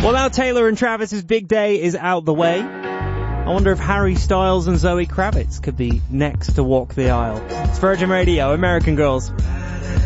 Well, now Taylor and Travis's big day is out the way. I wonder if Harry Styles and Zoe Kravitz could be next to walk the aisle. It's Virgin Radio, American Girls.